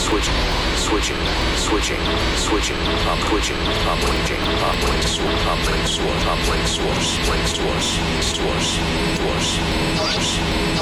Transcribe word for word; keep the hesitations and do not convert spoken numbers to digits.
switching, switching, switching, switching, up, twitching, up, twitching, up, link, switch, up, link, switch, up, link, switch, link, switch, switch, switch, switch.